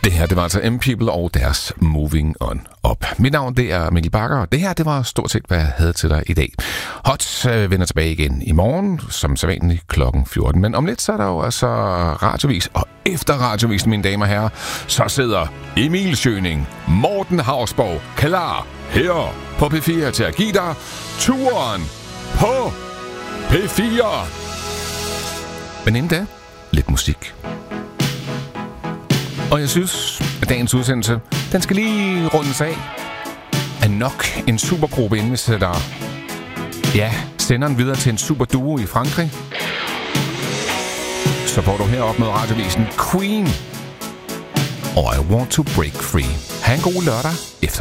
Det her, det var altså M-People og deres Moving On Up. Mit navn, det er Mikkel Bakker, og det her, det var stort set, hvad jeg havde til dig i dag. Hot vender tilbage igen i morgen, som sædvanligt klokken 14. Men om lidt, så er der jo altså radiovis, og efter radiovisen, mine damer og herrer, så sidder Emil Schøning, Morten Hausborg, klar her på P4 til at give dig turen på P4. Men inden da, lidt musik. Og jeg synes, at dagens udsendelse, den skal lige rundes af nok en supergruppe, inden vi sætter sender den videre til en superduo i Frankrig. Så får du heroppe med radiovisen Queen og I Want to Break Free. Ha' en god lørdag eftermiddag.